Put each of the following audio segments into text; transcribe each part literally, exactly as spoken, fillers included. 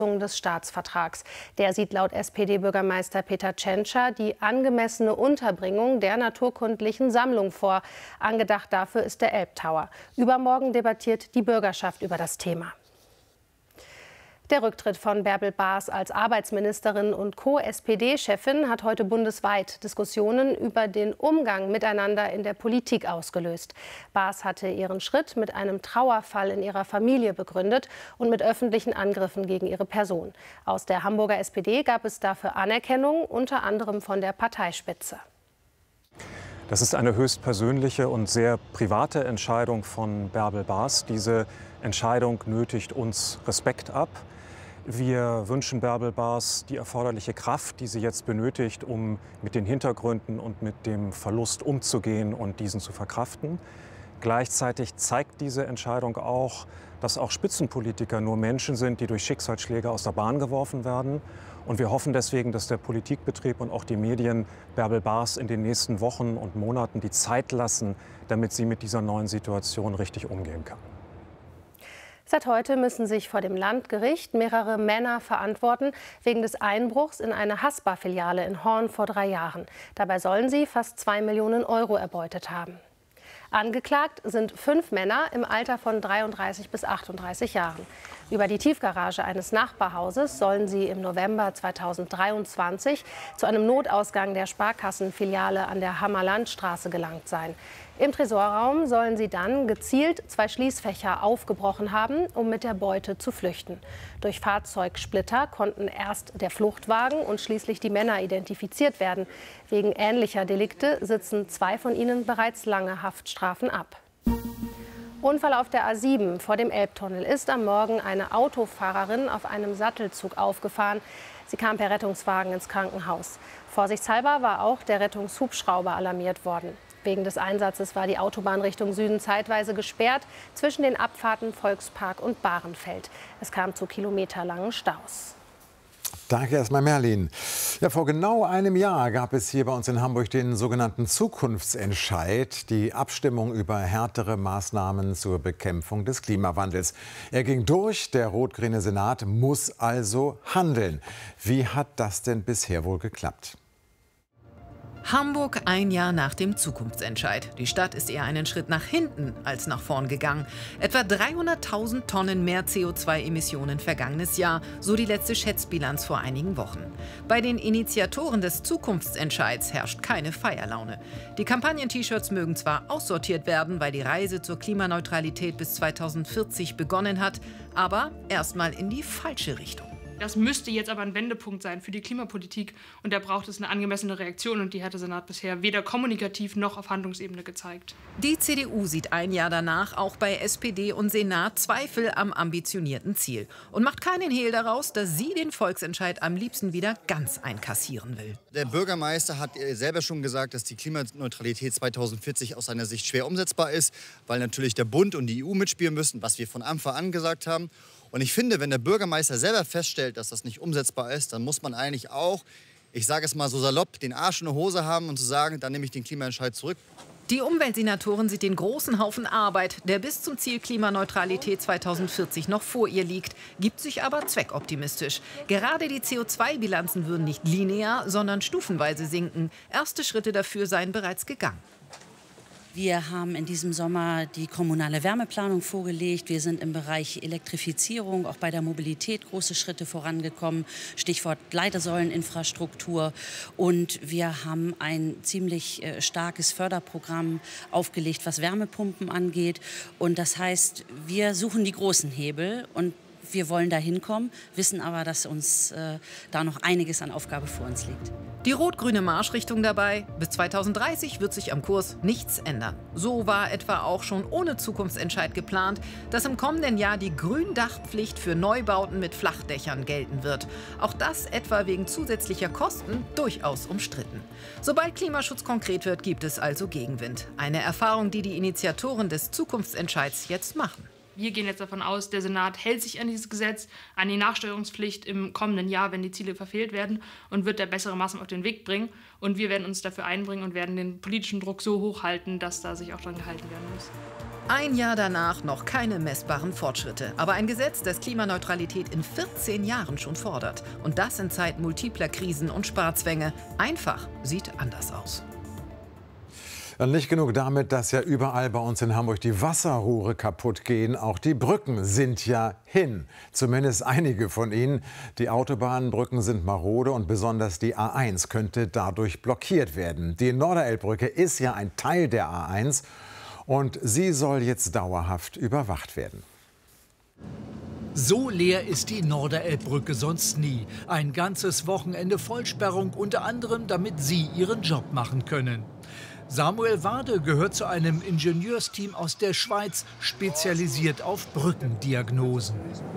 des Staatsvertrags. Der sieht laut S P D-Bürgermeister Peter Tschentscher die angemessene Unterbringung der naturkundlichen Sammlung vor. Angedacht dafür ist der Elbtower. Übermorgen debattiert die Bürgerschaft über das Thema. Der Rücktritt von Bärbel Baas als Arbeitsministerin und Co-S P D-Chefin hat heute bundesweit Diskussionen über den Umgang miteinander in der Politik ausgelöst. Baas hatte ihren Schritt mit einem Trauerfall in ihrer Familie begründet und mit öffentlichen Angriffen gegen ihre Person. Aus der Hamburger S P D gab es dafür Anerkennung, unter anderem von der Parteispitze. Das ist eine höchstpersönliche und sehr private Entscheidung von Bärbel Baas. Diese Entscheidung nötigt uns Respekt ab. Wir wünschen Bärbel Baas die erforderliche Kraft, die sie jetzt benötigt, um mit den Hintergründen und mit dem Verlust umzugehen und diesen zu verkraften. Gleichzeitig zeigt diese Entscheidung auch, dass auch Spitzenpolitiker nur Menschen sind, die durch Schicksalsschläge aus der Bahn geworfen werden. Und wir hoffen deswegen, dass der Politikbetrieb und auch die Medien Bärbel Baas in den nächsten Wochen und Monaten die Zeit lassen, damit sie mit dieser neuen Situation richtig umgehen kann. Seit heute müssen sich vor dem Landgericht mehrere Männer verantworten wegen des Einbruchs in eine Haspa-Filiale in Horn vor drei Jahren. Dabei sollen sie fast zwei Millionen Euro erbeutet haben. Angeklagt sind fünf Männer im Alter von dreiunddreißig bis achtunddreißig Jahren. Über die Tiefgarage eines Nachbarhauses sollen sie im November zweitausenddreiundzwanzig zu einem Notausgang der Sparkassenfiliale an der Hammerlandstraße gelangt sein. Im Tresorraum sollen sie dann gezielt zwei Schließfächer aufgebrochen haben, um mit der Beute zu flüchten. Durch Fahrzeugsplitter konnten erst der Fluchtwagen und schließlich die Männer identifiziert werden. Wegen ähnlicher Delikte sitzen zwei von ihnen bereits lange Haftstrafen ab. Unfall auf der A sieben vor dem Elbtunnel ist am Morgen eine Autofahrerin auf einem Sattelzug aufgefahren. Sie kam per Rettungswagen ins Krankenhaus. Vorsichtshalber war auch der Rettungshubschrauber alarmiert worden. Wegen des Einsatzes war die Autobahn Richtung Süden zeitweise gesperrt zwischen den Abfahrten Volkspark und Bahrenfeld. Es kam zu kilometerlangen Staus. Danke erstmal, Merlin. Ja, vor genau einem Jahr gab es hier bei uns in Hamburg den sogenannten Zukunftsentscheid, die Abstimmung über härtere Maßnahmen zur Bekämpfung des Klimawandels. Er ging durch, der rot-grüne Senat muss also handeln. Wie hat das denn bisher wohl geklappt? Hamburg ein Jahr nach dem Zukunftsentscheid. Die Stadt ist eher einen Schritt nach hinten als nach vorn gegangen. Etwa dreihunderttausend Tonnen mehr C O zwei Emissionen vergangenes Jahr, so die letzte Schätzbilanz vor einigen Wochen. Bei den Initiatoren des Zukunftsentscheids herrscht keine Feierlaune. Die Kampagnen-T-Shirts mögen zwar aussortiert werden, weil die Reise zur Klimaneutralität bis zweitausendvierzig begonnen hat, aber erstmal in die falsche Richtung. Das müsste jetzt aber ein Wendepunkt sein für die Klimapolitik. Und da braucht es eine angemessene Reaktion. Und die hat der Senat bisher weder kommunikativ noch auf Handlungsebene gezeigt. Die C D U sieht ein Jahr danach auch bei S P D und Senat Zweifel am ambitionierten Ziel. Und macht keinen Hehl daraus, dass sie den Volksentscheid am liebsten wieder ganz einkassieren will. Der Bürgermeister hat selber schon gesagt, dass die Klimaneutralität zweitausendvierzig aus seiner Sicht schwer umsetzbar ist, weil natürlich der Bund und die E U mitspielen müssen, was wir von Anfang an gesagt haben. Und ich finde, wenn der Bürgermeister selber feststellt, dass das nicht umsetzbar ist, dann muss man eigentlich auch, ich sage es mal so salopp, den Arsch in der Hose haben und zu sagen, dann nehme ich den Klimaentscheid zurück. Die Umweltsenatorin sieht den großen Haufen Arbeit, der bis zum Ziel Klimaneutralität zweitausendvierzig noch vor ihr liegt, gibt sich aber zweckoptimistisch. Gerade die C O zwei Bilanzen würden nicht linear, sondern stufenweise sinken. Erste Schritte dafür seien bereits gegangen. Wir haben in diesem Sommer die kommunale Wärmeplanung vorgelegt. Wir sind im Bereich Elektrifizierung, auch bei der Mobilität große Schritte vorangekommen. Stichwort Ladesäuleninfrastruktur. Und wir haben ein ziemlich äh, starkes Förderprogramm aufgelegt, was Wärmepumpen angeht. Und das heißt, wir suchen die großen Hebel und wir wollen da hinkommen, wissen aber, dass uns äh, da noch einiges an Aufgabe vor uns liegt. Die rot-grüne Marschrichtung dabei. Bis zweitausenddreißig wird sich am Kurs nichts ändern. So war etwa auch schon ohne Zukunftsentscheid geplant, dass im kommenden Jahr die Gründachpflicht für Neubauten mit Flachdächern gelten wird. Auch das etwa wegen zusätzlicher Kosten durchaus umstritten. Sobald Klimaschutz konkret wird, gibt es also Gegenwind. Eine Erfahrung, die die Initiatoren des Zukunftsentscheids jetzt machen. Wir gehen jetzt davon aus, der Senat hält sich an dieses Gesetz, an die Nachsteuerungspflicht im kommenden Jahr, wenn die Ziele verfehlt werden, und wird da bessere Maßnahmen auf den Weg bringen. Und wir werden uns dafür einbringen und werden den politischen Druck so hoch halten, dass da sich auch dran gehalten werden muss. Ein Jahr danach noch keine messbaren Fortschritte. Aber ein Gesetz, das Klimaneutralität in vierzehn Jahren schon fordert. Und das in Zeiten multipler Krisen und Sparzwänge. Einfach sieht anders aus. Nicht genug damit, dass ja überall bei uns in Hamburg die Wasserrohre kaputt gehen. Auch die Brücken sind ja hin. Zumindest einige von ihnen. Die Autobahnbrücken sind marode und besonders die A eins könnte dadurch blockiert werden. Die Norderelbbrücke ist ja ein Teil der A eins und sie soll jetzt dauerhaft überwacht werden. So leer ist die Norderelbbrücke sonst nie. Ein ganzes Wochenende Vollsperrung, unter anderem, damit Sie Ihren Job machen können. Samuel Wade gehört zu einem Ingenieursteam aus der Schweiz, spezialisiert auf Brückendiagnosen.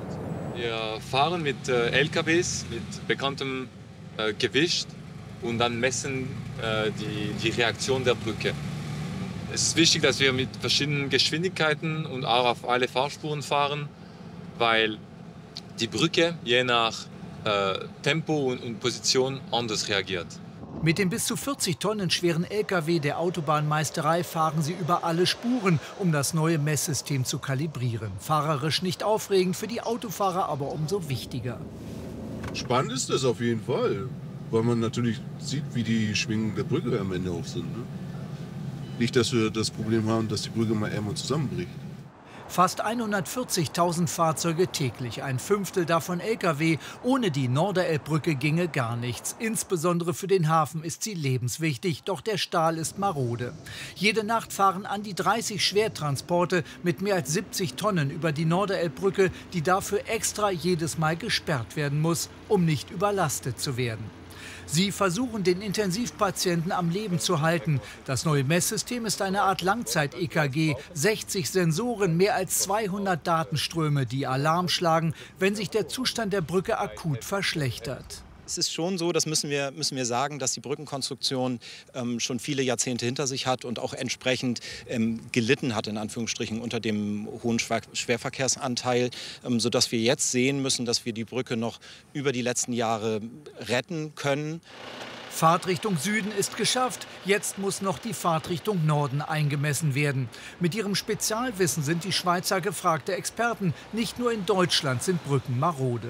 Wir fahren mit äh, L K Ws mit bekanntem äh, Gewicht und dann messen äh, die, die Reaktion der Brücke. Es ist wichtig, dass wir mit verschiedenen Geschwindigkeiten und auch auf alle Fahrspuren fahren, weil die Brücke je nach äh, Tempo und, und Position anders reagiert. Mit dem bis zu vierzig Tonnen schweren L K W der Autobahnmeisterei fahren sie über alle Spuren, um das neue Messsystem zu kalibrieren. Fahrerisch nicht aufregend, für die Autofahrer aber umso wichtiger. Spannend ist das auf jeden Fall, weil man natürlich sieht, wie die Schwingungen der Brücke am Ende auf sind. Ne? Nicht, dass wir das Problem haben, dass die Brücke mal einmal zusammenbricht. Fast hundertvierzigtausend Fahrzeuge täglich, ein Fünftel davon L K W. Ohne die Norderelbbrücke ginge gar nichts. Insbesondere für den Hafen ist sie lebenswichtig, doch der Stahl ist marode. Jede Nacht fahren an die dreißig Schwertransporte mit mehr als siebzig Tonnen über die Norderelbbrücke, die dafür extra jedes Mal gesperrt werden muss, um nicht überlastet zu werden. Sie versuchen, den Intensivpatienten am Leben zu halten. Das neue Messsystem ist eine Art Langzeit-E K G. sechzig Sensoren, mehr als zweihundert Datenströme, die Alarm schlagen, wenn sich der Zustand der Brücke akut verschlechtert. Es ist schon so, das müssen wir, müssen wir sagen, dass die Brückenkonstruktion ähm, schon viele Jahrzehnte hinter sich hat und auch entsprechend ähm, gelitten hat, in Anführungsstrichen, unter dem hohen Schwerverkehrsanteil, ähm, sodass wir jetzt sehen müssen, dass wir die Brücke noch über die letzten Jahre retten können. Fahrtrichtung Süden ist geschafft. Jetzt muss noch die Fahrtrichtung Norden eingemessen werden. Mit ihrem Spezialwissen sind die Schweizer gefragte Experten. Nicht nur in Deutschland sind Brücken marode.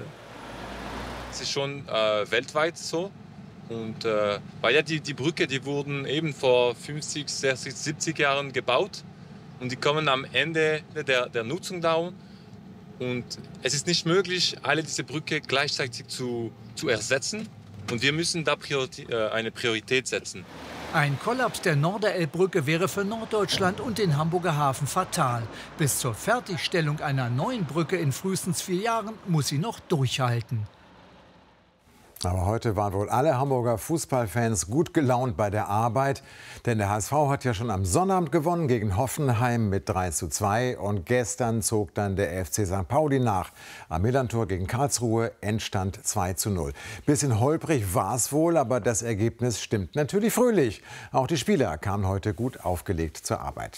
Es ist schon äh, weltweit so. Und, äh, weil ja die, die Brücke, die wurden eben vor fünfzig, sechzig, siebzig Jahren gebaut. Und die kommen am Ende der, der Nutzung down. Und es ist nicht möglich, alle diese Brücke gleichzeitig zu, zu ersetzen. Und wir müssen da Priori- äh, eine Priorität setzen. Ein Kollaps der Norderelbbrücke wäre für Norddeutschland und den Hamburger Hafen fatal. Bis zur Fertigstellung einer neuen Brücke in frühestens vier Jahren muss sie noch durchhalten. Aber heute waren wohl alle Hamburger Fußballfans gut gelaunt bei der Arbeit. Denn der H S V hat ja schon am Sonnabend gewonnen gegen Hoffenheim mit drei zu zwei. Und gestern zog dann der F C Sankt Pauli nach. Am Millantor gegen Karlsruhe, Endstand zwei zu null. Bisschen holprig war es wohl, aber das Ergebnis stimmt natürlich fröhlich. Auch die Spieler kamen heute gut aufgelegt zur Arbeit.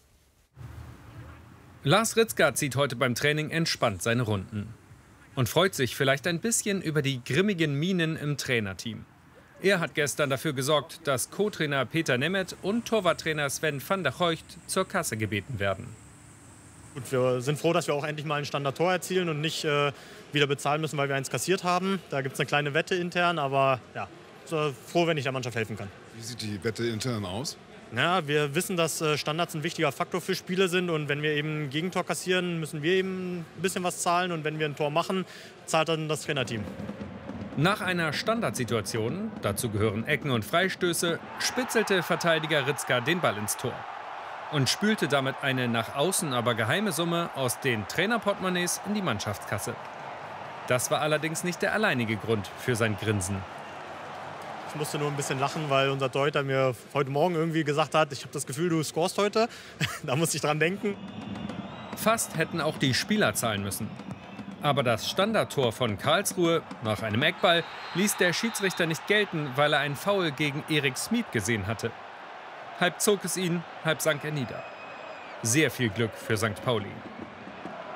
Lars Ritzka zieht heute beim Training entspannt seine Runden. Und freut sich vielleicht ein bisschen über die grimmigen Minen im Trainerteam. Er hat gestern dafür gesorgt, dass Co-Trainer Peter Nemeth und Torwarttrainer Sven van der Heucht zur Kasse gebeten werden. Gut, wir sind froh, dass wir auch endlich mal ein Standardtor erzielen und nicht äh, wieder bezahlen müssen, weil wir eins kassiert haben. Da gibt es eine kleine Wette intern, aber ja, so froh, wenn ich der Mannschaft helfen kann. Wie sieht die Wette intern aus? Ja, wir wissen, dass Standards ein wichtiger Faktor für Spiele sind und wenn wir eben ein Gegentor kassieren, müssen wir eben ein bisschen was zahlen und wenn wir ein Tor machen, zahlt dann das Trainerteam. Nach einer Standardsituation, dazu gehören Ecken und Freistöße, spitzelte Verteidiger Ritzka den Ball ins Tor und spülte damit eine nach außen aber geheime Summe aus den Trainerportemonnaies in die Mannschaftskasse. Das war allerdings nicht der alleinige Grund für sein Grinsen. Ich musste nur ein bisschen lachen, weil unser Torhüter mir heute Morgen irgendwie gesagt hat, ich habe das Gefühl, du scorest heute. Da musste ich dran denken. Fast hätten auch die Spieler zahlen müssen. Aber das Standardtor von Karlsruhe nach einem Eckball ließ der Schiedsrichter nicht gelten, weil er einen Foul gegen Erik Smith gesehen hatte. Halb zog es ihn, halb sank er nieder. Sehr viel Glück für Sankt Pauli.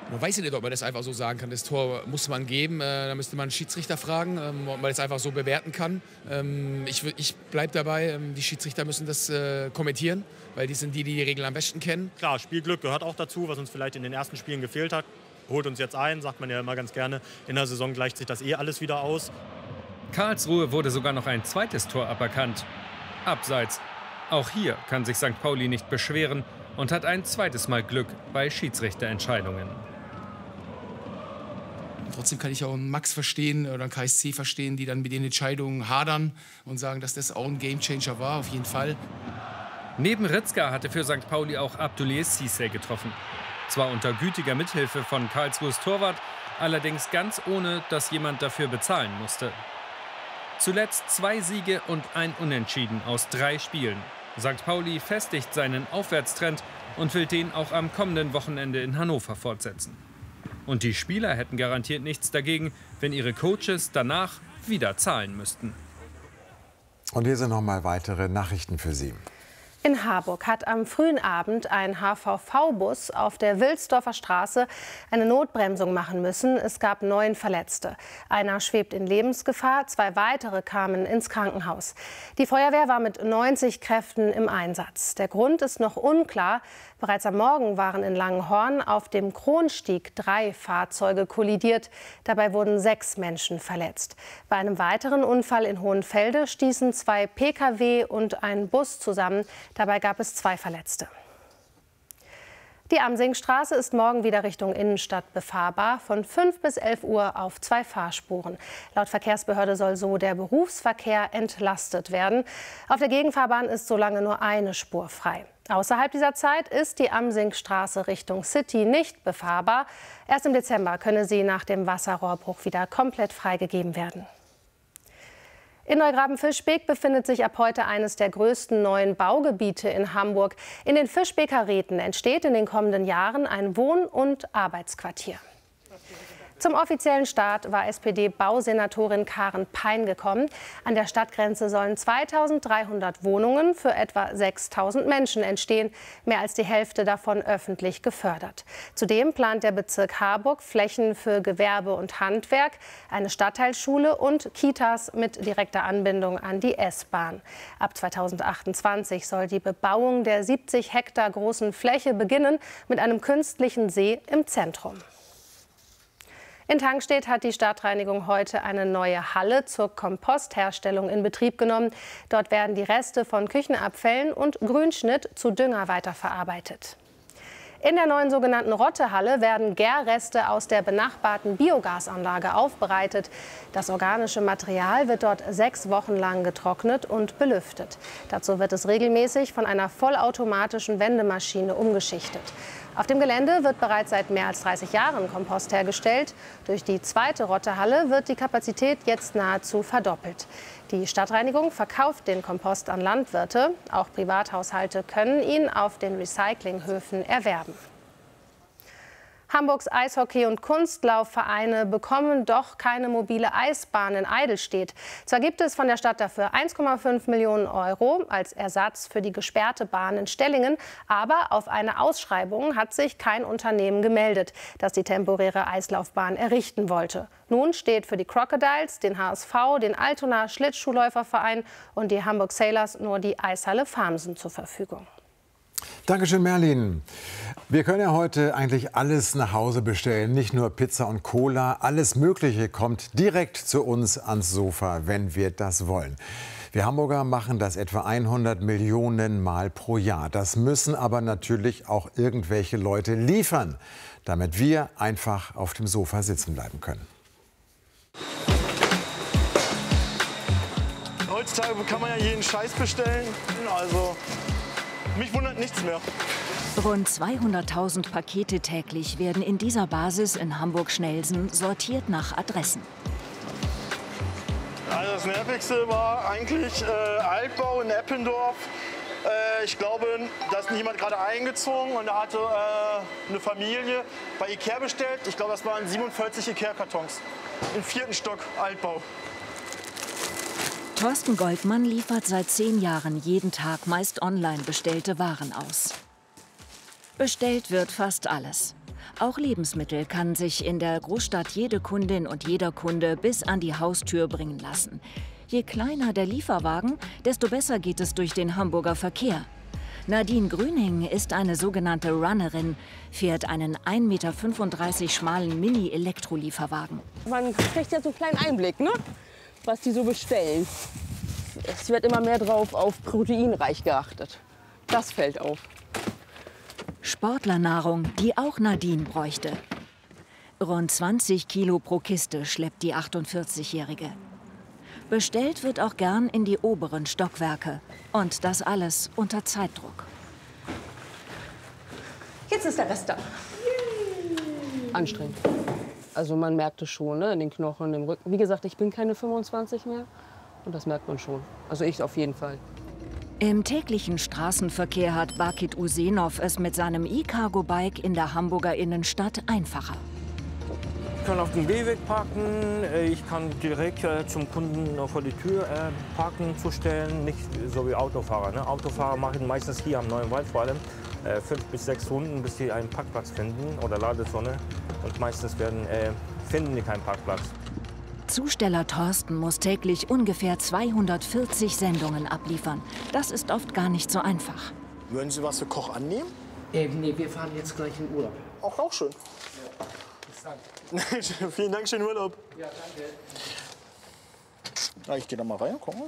Man weiß ja nicht, ob man das einfach so sagen kann. Das Tor muss man geben. Äh, da müsste man einen Schiedsrichter fragen, ähm, ob man das einfach so bewerten kann. Ähm, ich ich bleibe dabei, ähm, die Schiedsrichter müssen das äh, kommentieren, weil die sind die, die die Regeln am besten kennen. Klar, Spielglück gehört auch dazu, was uns vielleicht in den ersten Spielen gefehlt hat. Holt uns jetzt ein, sagt man ja immer ganz gerne. In der Saison gleicht sich das eh alles wieder aus. Karlsruhe wurde sogar noch ein zweites Tor aberkannt. Abseits. Auch hier kann sich Sankt Pauli nicht beschweren und hat ein zweites Mal Glück bei Schiedsrichterentscheidungen. Trotzdem kann ich auch einen Max verstehen oder einen K S C verstehen, die dann mit den Entscheidungen hadern und sagen, dass das auch ein Gamechanger war, auf jeden Fall. Neben Ritzka hatte für Sankt Pauli auch Abdoulaye Cissé getroffen. Zwar unter gütiger Mithilfe von Karlsruhes Torwart, allerdings ganz ohne, dass jemand dafür bezahlen musste. Zuletzt zwei Siege und ein Unentschieden aus drei Spielen. Sankt Pauli festigt seinen Aufwärtstrend und will den auch am kommenden Wochenende in Hannover fortsetzen. Und die Spieler hätten garantiert nichts dagegen, wenn ihre Coaches danach wieder zahlen müssten. Und hier sind noch mal weitere Nachrichten für Sie. In Harburg hat am frühen Abend ein H V V-Bus auf der Wilsdorfer Straße eine Notbremsung machen müssen. Es gab neun Verletzte. Einer schwebt in Lebensgefahr, zwei weitere kamen ins Krankenhaus. Die Feuerwehr war mit neunzig Kräften im Einsatz. Der Grund ist noch unklar. Bereits am Morgen waren in Langenhorn auf dem Kronstieg drei Fahrzeuge kollidiert. Dabei wurden sechs Menschen verletzt. Bei einem weiteren Unfall in Hohenfelde stießen zwei P K W und ein Bus zusammen. Dabei gab es zwei Verletzte. Die Amsingstraße ist morgen wieder Richtung Innenstadt befahrbar, von fünf bis elf Uhr auf zwei Fahrspuren. Laut Verkehrsbehörde soll so der Berufsverkehr entlastet werden. Auf der Gegenfahrbahn ist solange nur eine Spur frei. Außerhalb dieser Zeit ist die Amsingstraße Richtung City nicht befahrbar. Erst im Dezember könne sie nach dem Wasserrohrbruch wieder komplett freigegeben werden. In Neugraben-Fischbeek befindet sich ab heute eines der größten neuen Baugebiete in Hamburg. In den Fischbeker Räten entsteht in den kommenden Jahren ein Wohn- und Arbeitsquartier. Zum offiziellen Start war S P D-Bausenatorin Karen Pein gekommen. An der Stadtgrenze sollen zweitausenddreihundert Wohnungen für etwa sechstausend Menschen entstehen, mehr als die Hälfte davon öffentlich gefördert. Zudem plant der Bezirk Harburg Flächen für Gewerbe und Handwerk, eine Stadtteilschule und Kitas mit direkter Anbindung an die S-Bahn. Ab zweitausendachtundzwanzig soll die Bebauung der siebzig Hektar großen Fläche beginnen, mit einem künstlichen See im Zentrum. In Tangstedt hat die Stadtreinigung heute eine neue Halle zur Kompostherstellung in Betrieb genommen. Dort werden die Reste von Küchenabfällen und Grünschnitt zu Dünger weiterverarbeitet. In der neuen sogenannten Rottehalle werden Gärreste aus der benachbarten Biogasanlage aufbereitet. Das organische Material wird dort sechs Wochen lang getrocknet und belüftet. Dazu wird es regelmäßig von einer vollautomatischen Wendemaschine umgeschichtet. Auf dem Gelände wird bereits seit mehr als dreißig Jahren Kompost hergestellt. Durch die zweite Rottehalle wird die Kapazität jetzt nahezu verdoppelt. Die Stadtreinigung verkauft den Kompost an Landwirte. Auch Privathaushalte können ihn auf den Recyclinghöfen erwerben. Hamburgs Eishockey- und Kunstlaufvereine bekommen doch keine mobile Eisbahn in Eidelstedt. Zwar gibt es von der Stadt dafür eins Komma fünf Millionen Euro als Ersatz für die gesperrte Bahn in Stellingen, aber auf eine Ausschreibung hat sich kein Unternehmen gemeldet, das die temporäre Eislaufbahn errichten wollte. Nun steht für die Crocodiles, den H S V, den Altona Schlittschuhläuferverein und die Hamburg Sailors nur die Eishalle Farmsen zur Verfügung. Dankeschön, Merlin. Wir können ja heute eigentlich alles nach Hause bestellen, nicht nur Pizza und Cola. Alles Mögliche kommt direkt zu uns ans Sofa, wenn wir das wollen. Wir Hamburger machen das etwa hundert Millionen Mal pro Jahr. Das müssen aber natürlich auch irgendwelche Leute liefern, damit wir einfach auf dem Sofa sitzen bleiben können. Heutzutage kann man ja jeden Scheiß bestellen, also mich wundert nichts mehr. Rund zweihunderttausend Pakete täglich werden in dieser Basis in Hamburg-Schnelsen sortiert nach Adressen. Also das Nervigste war eigentlich äh, Altbau in Eppendorf. Äh, ich glaube, da ist jemand gerade eingezogen und er hatte äh, eine Familie bei Ikea bestellt. Ich glaube, das waren siebenundvierzig Ikea-Kartons im vierten Stock Altbau. Thorsten Goldmann liefert seit zehn Jahren jeden Tag meist online bestellte Waren aus. Bestellt wird fast alles. Auch Lebensmittel kann sich in der Großstadt jede Kundin und jeder Kunde bis an die Haustür bringen lassen. Je kleiner der Lieferwagen, desto besser geht es durch den Hamburger Verkehr. Nadine Grüning ist eine sogenannte Runnerin, fährt einen ein Meter fünfunddreißig schmalen Mini-Elektrolieferwagen. Man kriegt ja so einen kleinen Einblick, ne? Was die so bestellen. Es wird immer mehr drauf auf proteinreich geachtet. Das fällt auf. Sportlernahrung, die auch Nadine bräuchte. Rund zwanzig Kilo pro Kiste schleppt die achtundvierzigjährige. Bestellt wird auch gern in die oberen Stockwerke. Und das alles unter Zeitdruck. Jetzt ist der Rest da. Anstrengend. Also man merkt es schon, ne? In den Knochen, im Rücken. Wie gesagt, ich bin keine fünfundzwanzig mehr. Und das merkt man schon. Also ich auf jeden Fall. Im täglichen Straßenverkehr hat Bakit Usenov es mit seinem E-Cargo-Bike in der Hamburger Innenstadt einfacher. Ich kann auf dem Gehweg parken, ich kann direkt äh, zum Kunden vor die Tür äh, parken, zustellen, nicht so wie Autofahrer. Ne? Autofahrer machen meistens hier am Neuen Wald vor allem äh, fünf bis sechs Stunden, bis sie einen Parkplatz finden oder Ladezone. Und meistens werden, äh, finden die keinen Parkplatz. Zusteller Thorsten muss täglich ungefähr zweihundertvierzig Sendungen abliefern. Das ist oft gar nicht so einfach. Würden Sie was für Koch annehmen? Äh, nee, wir fahren jetzt gleich in Urlaub. Auch, auch schön. Vielen Dank, schönen Urlaub. Ja, danke. Na, ich gehe da mal rein, guck mal.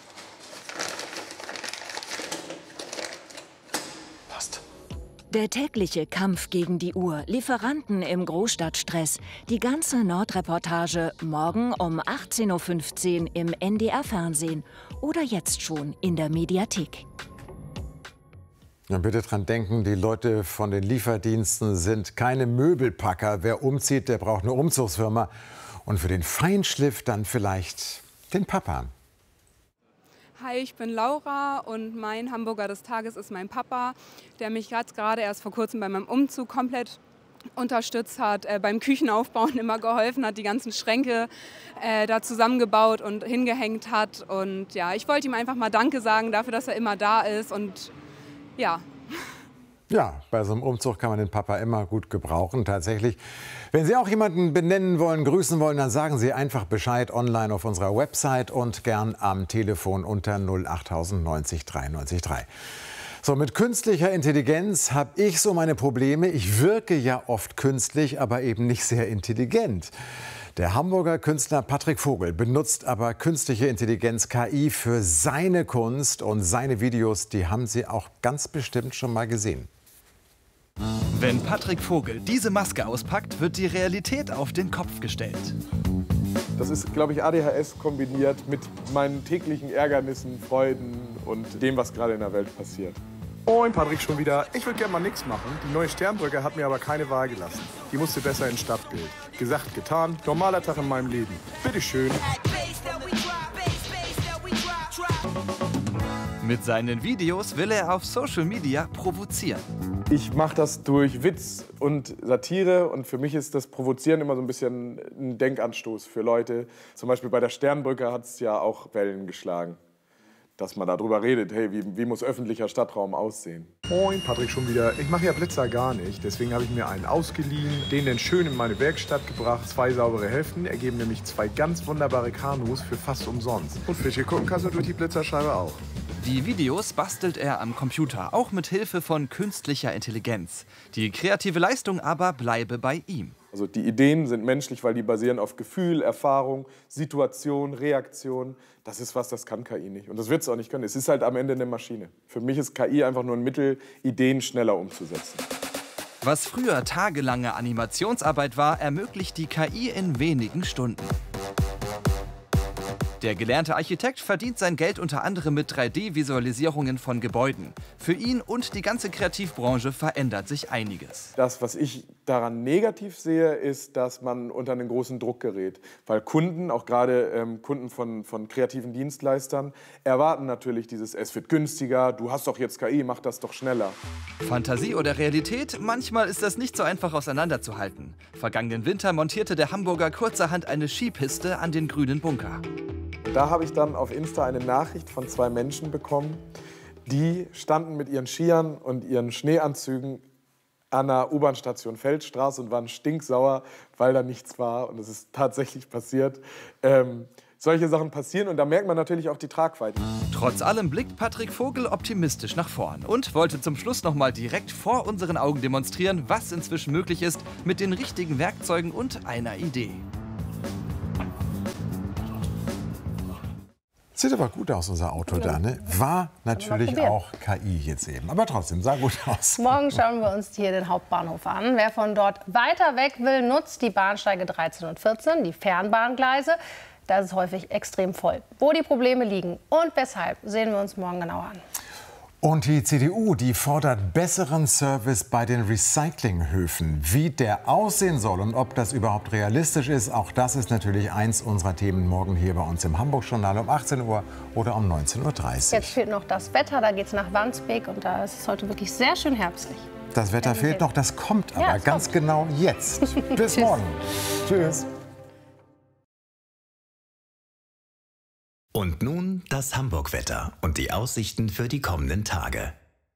Passt. Der tägliche Kampf gegen die Uhr, Lieferanten im Großstadtstress. Die ganze Nordreportage morgen um achtzehn Uhr fünfzehn im N D R-Fernsehen oder jetzt schon in der Mediathek. Ja, bitte dran denken, die Leute von den Lieferdiensten sind keine Möbelpacker. Wer umzieht, der braucht eine Umzugsfirma. Und für den Feinschliff dann vielleicht den Papa. Hi, ich bin Laura und mein Hamburger des Tages ist mein Papa, der mich jetzt gerade erst vor kurzem bei meinem Umzug komplett unterstützt hat, äh, beim Küchenaufbauen immer geholfen hat, die ganzen Schränke äh, da zusammengebaut und hingehängt hat. Und ja, ich wollte ihm einfach mal Danke sagen dafür, dass er immer da ist und ja. Ja, bei so einem Umzug kann man den Papa immer gut gebrauchen, tatsächlich. Wenn Sie auch jemanden benennen wollen, grüßen wollen, dann sagen Sie einfach Bescheid online auf unserer Website und gern am Telefon unter null acht neunzig dreiundneunzig drei. So, mit künstlicher Intelligenz habe ich so meine Probleme. Ich wirke ja oft künstlich, aber eben nicht sehr intelligent. Der Hamburger Künstler Patrick Vogel benutzt aber künstliche Intelligenz, K I, für seine Kunst. Und seine Videos, die haben Sie auch ganz bestimmt schon mal gesehen. Wenn Patrick Vogel diese Maske auspackt, wird die Realität auf den Kopf gestellt. Das ist, glaube ich, A D H S kombiniert mit meinen täglichen Ärgernissen, Freuden und dem, was gerade in der Welt passiert. Moin, Patrick schon wieder. Ich würde gerne mal nichts machen. Die neue Sternbrücke hat mir aber keine Wahl gelassen. Die musste besser ins Stadtbild. Gesagt, getan. Normaler Tag in meinem Leben. Bitteschön. Mit seinen Videos will er auf Social Media provozieren. Ich mache das durch Witz und Satire und für mich ist das Provozieren immer so ein bisschen ein Denkanstoß für Leute. Zum Beispiel bei der Sternbrücke hat es ja auch Wellen geschlagen, dass man darüber redet, hey, wie, wie muss öffentlicher Stadtraum aussehen? Moin, Patrick schon wieder. Ich mache ja Blitzer gar nicht, deswegen habe ich mir einen ausgeliehen, den dann schön in meine Werkstatt gebracht. Zwei saubere Hälften ergeben nämlich zwei ganz wunderbare Kanus für fast umsonst. Und Fische gucken kannst du durch die Blitzerscheibe auch. Die Videos bastelt er am Computer, auch mit Hilfe von künstlicher Intelligenz. Die kreative Leistung aber bleibe bei ihm. Also die Ideen sind menschlich, weil die basieren auf Gefühl, Erfahrung, Situation, Reaktion. Das ist was, das kann K I nicht. Und das wird es auch nicht können. Es ist halt am Ende eine Maschine. Für mich ist K I einfach nur ein Mittel, Ideen schneller umzusetzen. Was früher tagelange Animationsarbeit war, ermöglicht die K I in wenigen Stunden. Der gelernte Architekt verdient sein Geld unter anderem mit drei D Visualisierungen von Gebäuden. Für ihn und die ganze Kreativbranche verändert sich einiges. Das, was ich daran negativ sehe, ist, dass man unter einen großen Druck gerät. Weil Kunden, auch gerade ähm, Kunden von, von kreativen Dienstleistern, erwarten natürlich dieses, es wird günstiger, du hast doch jetzt K I, mach das doch schneller. Fantasie oder Realität? Manchmal ist das nicht so einfach auseinanderzuhalten. Vergangenen Winter montierte der Hamburger kurzerhand eine Skipiste an den Grünen Bunker. Da habe ich dann auf Insta eine Nachricht von zwei Menschen bekommen, die standen mit ihren Skiern und ihren Schneeanzügen an der U-Bahn-Station Feldstraße und waren stinksauer, weil da nichts war. Und es ist tatsächlich passiert. Ähm, solche Sachen passieren und da merkt man natürlich auch die Tragweite. Trotz allem blickt Patrick Vogel optimistisch nach vorn und wollte zum Schluss noch mal direkt vor unseren Augen demonstrieren, was inzwischen möglich ist mit den richtigen Werkzeugen und einer Idee. Sieht aber gut aus, unser Auto da, ne? War natürlich auch K I jetzt eben. Aber trotzdem, sah gut aus. Morgen schauen wir uns hier den Hauptbahnhof an. Wer von dort weiter weg will, nutzt die Bahnsteige dreizehn und vierzehn, die Fernbahngleise. Da ist es häufig extrem voll. Wo die Probleme liegen und weshalb, sehen wir uns morgen genauer an. Und die C D U, die fordert besseren Service bei den Recyclinghöfen. Wie der aussehen soll und ob das überhaupt realistisch ist, auch das ist natürlich eins unserer Themen morgen hier bei uns im Hamburg-Journal um achtzehn Uhr oder um neunzehn Uhr dreißig. Jetzt fehlt noch das Wetter, da geht es nach Wandsbek und da ist es heute wirklich sehr schön herbstlich. Das Wetter fehlt noch, das kommt aber ja, ganz kommt. genau jetzt. Bis morgen. Tschüss. Und nun das Hamburg-Wetter und die Aussichten für die kommenden Tage.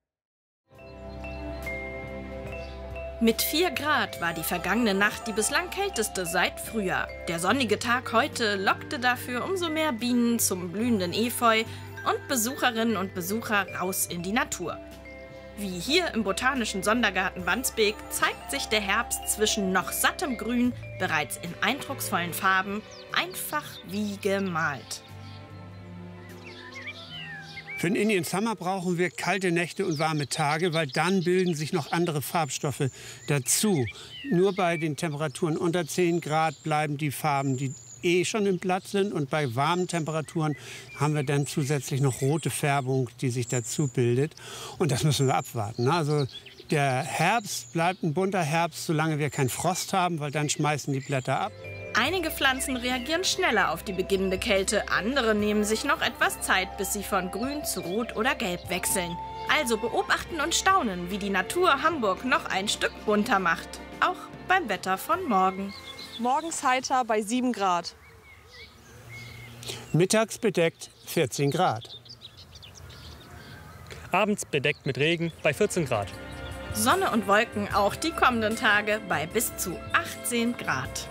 Mit vier Grad war die vergangene Nacht die bislang kälteste seit Frühjahr. Der sonnige Tag heute lockte dafür umso mehr Bienen zum blühenden Efeu und Besucherinnen und Besucher raus in die Natur. Wie hier im Botanischen Sondergarten Wandsbek zeigt sich der Herbst zwischen noch sattem Grün bereits in eindrucksvollen Farben, einfach wie gemalt. Für den Indian Summer brauchen wir kalte Nächte und warme Tage, weil dann bilden sich noch andere Farbstoffe dazu. Nur bei den Temperaturen unter zehn Grad bleiben die Farben, die eh schon im Blatt sind. Und bei warmen Temperaturen haben wir dann zusätzlich noch rote Färbung, die sich dazu bildet. Und das müssen wir abwarten. Also der Herbst bleibt ein bunter Herbst, solange wir keinen Frost haben, weil dann schmeißen die Blätter ab. Einige Pflanzen reagieren schneller auf die beginnende Kälte, andere nehmen sich noch etwas Zeit, bis sie von grün zu rot oder gelb wechseln. Also beobachten und staunen, wie die Natur Hamburg noch ein Stück bunter macht. Auch beim Wetter von morgen. Morgens heiter bei sieben Grad. Mittags bedeckt vierzehn Grad. Abends bedeckt mit Regen bei vierzehn Grad. Sonne und Wolken auch die kommenden Tage bei bis zu achtzehn Grad.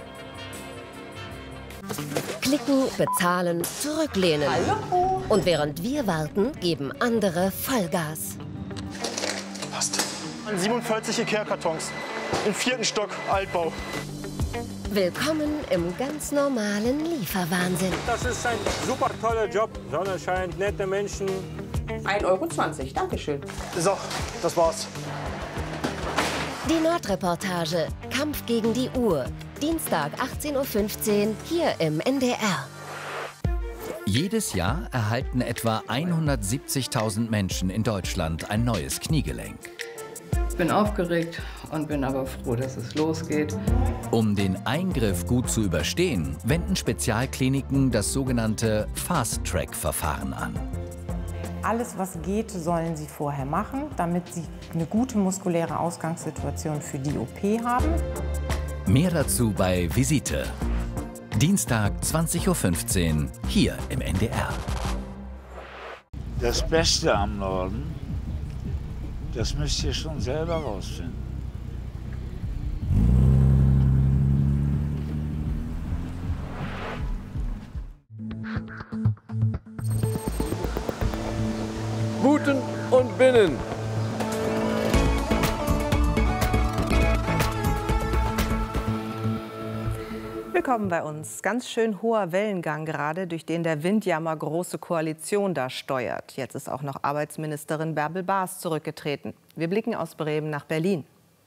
Klicken, bezahlen, zurücklehnen. Hallo. Und während wir warten, geben andere Vollgas. Passt. siebenundvierzig Ikea-Kartons. Im vierten Stock, Altbau. Willkommen im ganz normalen Lieferwahnsinn. Das ist ein super toller Job. Sonne scheint, nette Menschen. ein Euro zwanzig, Dankeschön. So, das war's. Die Nordreportage. Kampf gegen die Uhr. Dienstag achtzehn Uhr fünfzehn hier im N D R. Jedes Jahr erhalten etwa hundertsiebzigtausend Menschen in Deutschland ein neues Kniegelenk. Ich bin aufgeregt und bin aber froh, dass es losgeht. Um den Eingriff gut zu überstehen, wenden Spezialkliniken das sogenannte Fast-Track-Verfahren an. Alles, was geht, sollen sie vorher machen, damit sie eine gute muskuläre Ausgangssituation für die O P haben. Mehr dazu bei Visite. Dienstag zwanzig Uhr fünfzehn hier im N D R. Das Beste am Norden, das müsst ihr schon selber rausfinden. Guten und Binnen. Willkommen bei uns. Ganz schön hoher Wellengang gerade, durch den der Windjammer Große Koalition da steuert. Jetzt ist auch noch Arbeitsministerin Bärbel Baas zurückgetreten. Wir blicken aus Bremen nach Berlin.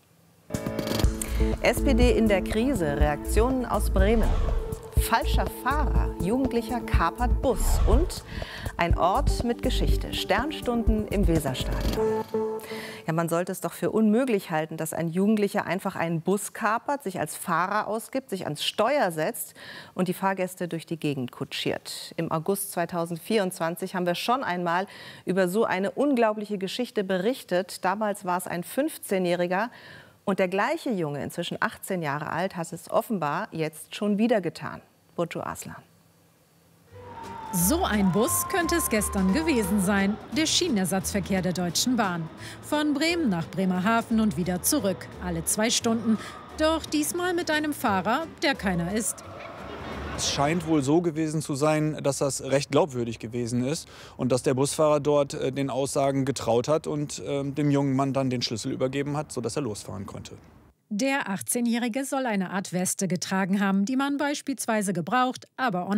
S P D in der Krise, Reaktionen aus Bremen. Falscher Fahrer, Jugendlicher kapert Bus und ein Ort mit Geschichte, Sternstunden im Weserstadion. Ja, man sollte es doch für unmöglich halten, dass ein Jugendlicher einfach einen Bus kapert, sich als Fahrer ausgibt, sich ans Steuer setzt und die Fahrgäste durch die Gegend kutschiert. Im August zweitausendvierundzwanzig haben wir schon einmal über so eine unglaubliche Geschichte berichtet. Damals war es ein fünfzehnjähriger. Und der gleiche Junge, inzwischen achtzehn Jahre alt, hat es offenbar jetzt schon wieder getan. Burcu Aslan. So ein Bus könnte es gestern gewesen sein. Der Schienenersatzverkehr der Deutschen Bahn. Von Bremen nach Bremerhaven und wieder zurück. Alle zwei Stunden. Doch diesmal mit einem Fahrer, der keiner ist. Es scheint wohl so gewesen zu sein, dass das recht glaubwürdig gewesen ist und dass der Busfahrer dort äh, den Aussagen getraut hat und äh, dem jungen Mann dann den Schlüssel übergeben hat, sodass er losfahren konnte. Der achtzehnjährige soll eine Art Weste getragen haben, die man beispielsweise gebraucht, aber online